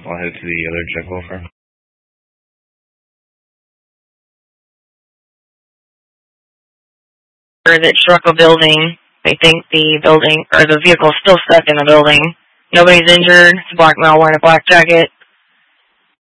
I'll head to the other jungle firm. That struck a building. They think the building, or the vehicle's still stuck in the building. Nobody's injured. It's a black male wearing a black jacket.